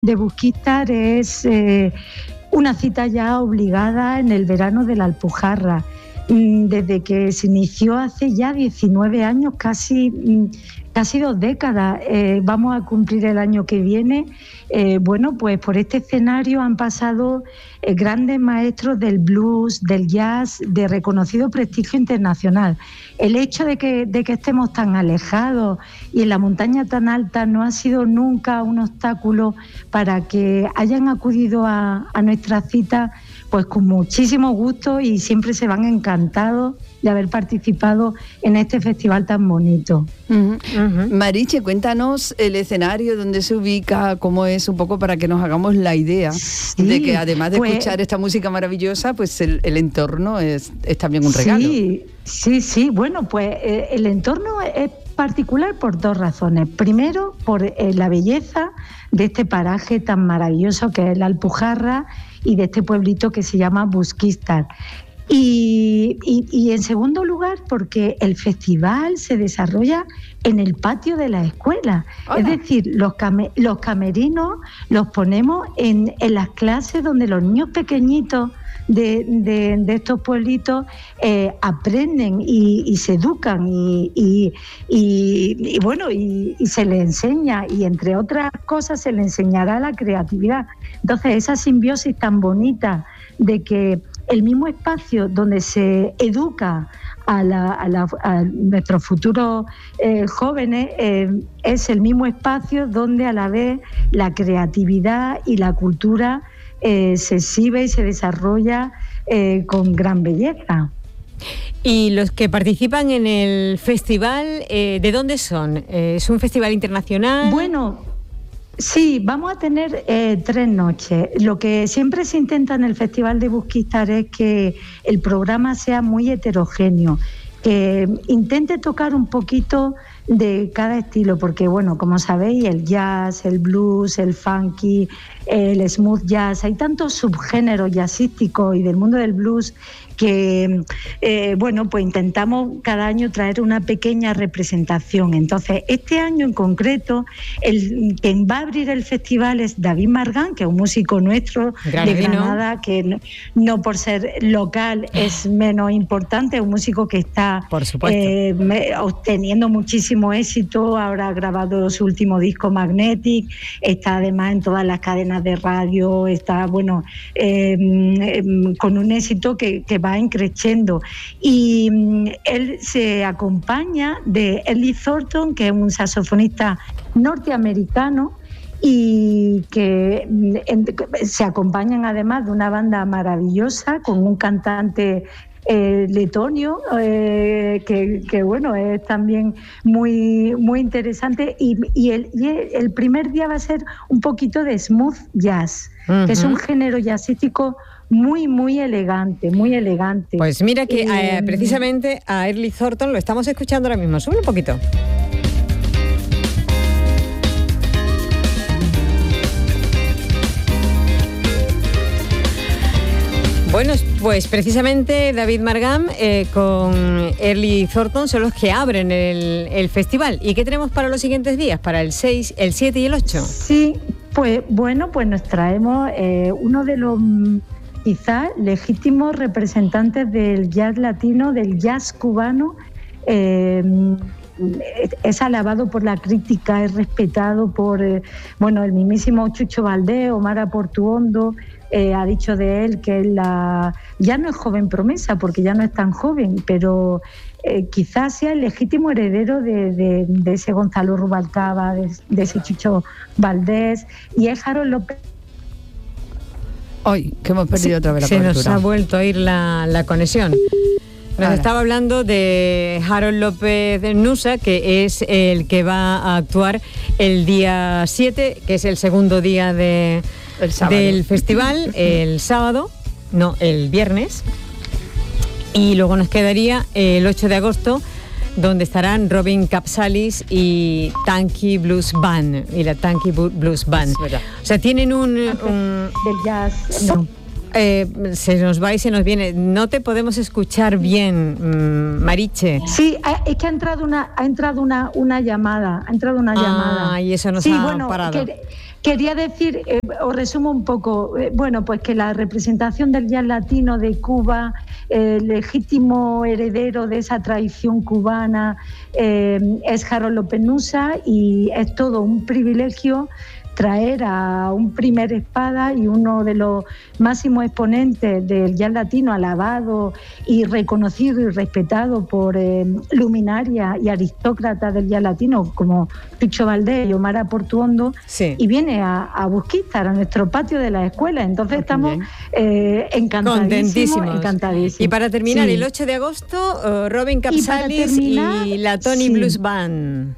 de Busquistar es una cita ya obligada en el verano de la Alpujarra. Desde que se inició hace ya 19 años, casi 2 décadas, vamos a cumplir el año que viene. Bueno, pues por este escenario han pasado grandes maestros del blues, del jazz, de reconocido prestigio internacional. El hecho de que estemos tan alejados y en la montaña tan alta no ha sido nunca un obstáculo para que hayan acudido a nuestra cita, pues con muchísimo gusto, y siempre se van encantados de haber participado en este festival tan bonito. Mariche, cuéntanos el escenario, dónde se ubica, cómo es, un poco para que nos hagamos la idea de que además de escuchar esta música maravillosa, pues el entorno es también un regalo. Sí. Bueno, pues el entorno es particular por 2 razones. Primero, por la belleza de este paraje tan maravilloso que es la Alpujarra y de este pueblito que se llama Busquistar. Y en segundo lugar, porque el festival se desarrolla en el patio de la escuela. Hola. Es decir, los camerinos los ponemos en las clases donde los niños pequeñitos de estos pueblitos aprenden y se educan y se les enseña, y entre otras cosas se les enseñará la creatividad. Entonces, esa simbiosis tan bonita de que el mismo espacio donde se educa a nuestros futuros jóvenes es el mismo espacio donde a la vez la creatividad y la cultura se exhibe y se desarrolla con gran belleza. ¿Y los que participan en el festival, de dónde son? ¿Es un festival internacional? Bueno, sí, vamos a tener 3 noches. Lo que siempre se intenta en el Festival de Busquistar es que el programa sea muy heterogéneo, que intente tocar un poquito de cada estilo, porque bueno, como sabéis, el jazz, el blues, el funky, el smooth jazz, hay tantos subgéneros jazzísticos y del mundo del blues que pues intentamos cada año traer una pequeña representación. Entonces, este año en concreto, quien va a abrir el festival es David Margán, que es un músico nuestro de Granada, que no por ser local es menos importante, es un músico que está obteniendo muchísimo éxito. Ahora ha grabado su último disco, Magnetic, está además en todas las cadenas de radio, está con un éxito que va increciendo, y él se acompaña de Early Thornton, que es un saxofonista norteamericano, y que se acompañan además de una banda maravillosa con un cantante letonio que bueno, es también muy interesante, y el primer día va a ser un poquito de smooth jazz, que es un género jazzístico muy elegante, muy elegante. Pues mira que precisamente a Early Thornton lo estamos escuchando ahora mismo. Sube un poquito. Bueno, pues precisamente David Margam con Early Thornton son los que abren el festival. ¿Y qué tenemos para los siguientes días? ¿Para el 6, el 7 y el 8? Sí, pues bueno, pues nos traemos uno de los quizás legítimos representantes del jazz latino, del jazz cubano. Es alabado por la crítica, es respetado por el mismísimo Chucho Valdés. Omar Aportuondo ha dicho de él que ya no es joven promesa, porque ya no es tan joven, pero quizás sea el legítimo heredero de ese Gonzalo Rubalcaba, de ese Chucho Valdés, y es Harold López. Hoy, que hemos perdido otra vez la cobertura. Se nos ha vuelto a ir la conexión. Nos estaba hablando de Harold López Nusa, que es el que va a actuar el día 7, que es el segundo día del festival, el viernes. Y luego nos quedaría el 8 de agosto, donde estarán Robin Capsalis y Tanky Blues Band, y la Tanky Blues Band. O sea, tienen un del jazz, no. Se nos va y se nos viene. No te podemos escuchar bien, Mariche. Sí, es que ha entrado una llamada. Y eso nos ha parado. Quería decir, os resumo un poco, pues que la representación del jazz latino de Cuba, legítimo heredero de esa tradición cubana, es Harold López Nussa, y es todo un privilegio traer a un primer espada y uno de los máximos exponentes del jazz latino, alabado y reconocido y respetado por luminarias y aristócratas del jazz latino como Picho Valdés y Omar Portuondo, sí. Y viene a Busquistar, a nuestro patio de la escuela. Entonces estamos encantadísimos. Y para terminar, sí. El 8 de agosto, Robin Capsalis y la Tony Blues Band.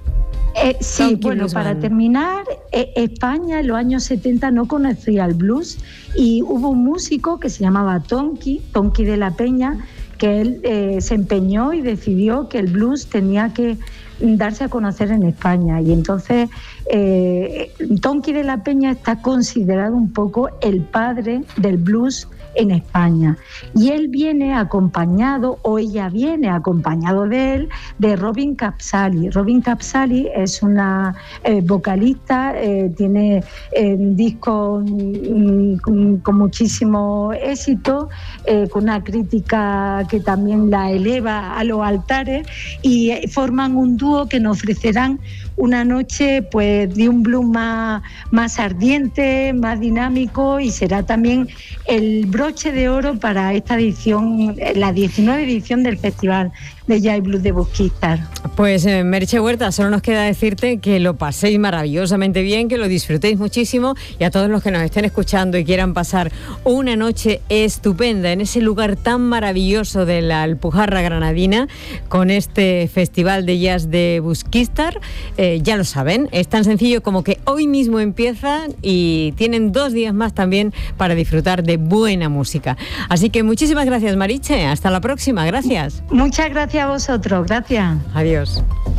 Para terminar, España en los años 70 no conocía el blues, y hubo un músico que se llamaba Tonky de la Peña, que él se empeñó y decidió que el blues tenía que darse a conocer en España, y entonces Tonky de la Peña está considerado un poco el padre del blues en España, y él viene acompañado, o ella viene acompañado de él, de Robin Capsalis. Robin Capsalis es una vocalista, tiene discos con muchísimo éxito, con una crítica que también la eleva a los altares, y forman un dúo que nos ofrecerán una noche pues de un blues más ardiente, más dinámico, y será también el broche de oro para esta edición, la 19 edición del Festival de Jazz y Blues de Busquistar. Pues Merche Huerta, solo nos queda decirte que lo paséis maravillosamente bien, que lo disfrutéis muchísimo, y a todos los que nos estén escuchando y quieran pasar una noche estupenda en ese lugar tan maravilloso de la Alpujarra Granadina con este Festival de Jazz de Busquistar, ya lo saben, es tan sencillo como que hoy mismo empiezan y tienen 2 días más también para disfrutar de buena música. Así que muchísimas gracias, Mariche, hasta la próxima, gracias. Muchas gracias a vosotros, gracias. Adiós.